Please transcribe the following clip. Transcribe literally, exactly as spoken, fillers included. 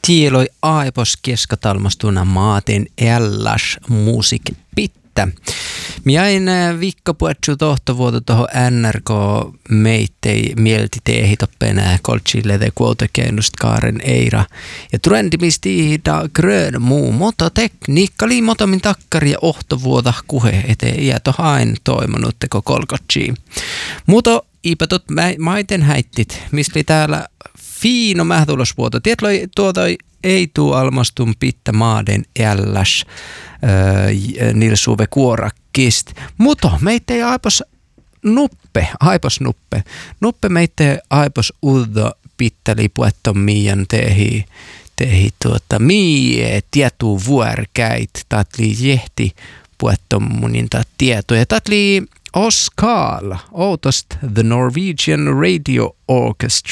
Tieloi aipos keskatalmastuna maaten älläs musiik pittä. Miain vikkapuetsu tohtovuoto toho N R K meittei mielti teehitoppenä koltsille de kuotekennust kaaren eira. Ja trendimisti da grön muu mota tekniikka li motomin takkari ja ohtovuota kuhe eteen ja tohain toimonut teko kolkotsi. Muto ipatot maiten häittit, misli täällä fiino mähtulosvuoto. Tietloi tuota ei tuu almastun pitta maaden älläs öö, nilsuve kuorakkist. Mutta meitä ei aipos nuppe, aipos nuppe. Nuppe meitä aipos uddo pittali puetton miian tehi, tehi tuota mie tietu vuorkäit. Tatli jehti puetton munin tietoja. Tatli Oskal, outost The Norwegian Radio Orchestra.